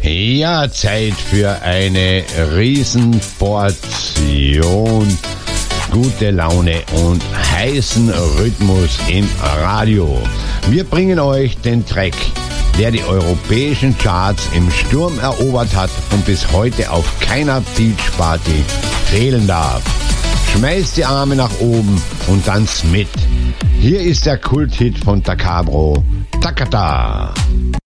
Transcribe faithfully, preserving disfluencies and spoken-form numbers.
Ja, Zeit für eine Riesenportion gute Laune und heißen Rhythmus im Radio. Wir bringen euch den Track, der die europäischen Charts im Sturm erobert hat und bis heute auf keiner Beachparty fehlen darf. Schmeißt die Arme nach oben und tanzt mit. Hier ist der Kulthit von Takabro, Takata.